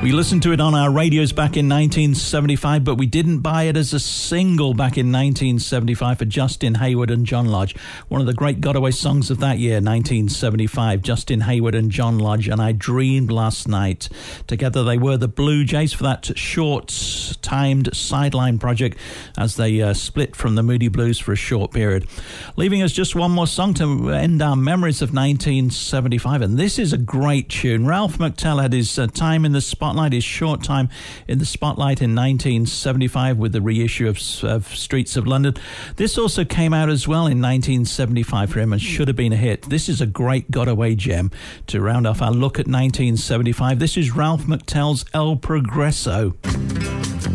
We listened to it on our radios back in 1975, but we didn't buy it as a single back in 1975 for Justin Hayward and John Lodge. One of the great Got-Away songs of that year, 1975, Justin Hayward and John Lodge, and I Dreamed Last Night. Together they were the Blue Jays for that short-timed sideline project as they split from the Moody Blues for a short period. Leaving us just one more song to end our memories of 1975, and this is a great tune. Ralph McTell had his time in the spotlight, his short time in the spotlight in 1975 with the reissue of Streets of London. This also came out as well in 1975 for him and should have been a hit. This is a great Got-Away gem to round off our look at 1975. This is Ralph McTell's El Progreso.